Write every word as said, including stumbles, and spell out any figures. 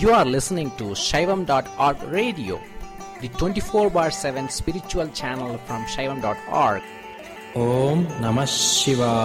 You are listening to Shaivam dot org radio, the twenty-four bar seven spiritual channel from Shaivam dot org. Om Namah Shivaya.